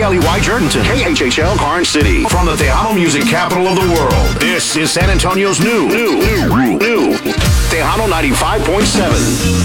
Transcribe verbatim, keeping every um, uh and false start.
L E Y Jerdenton, K H H L Karnes City. From the Tejano music capital of the world, this is San Antonio's new, new, new, new Tejano ninety-five point seven.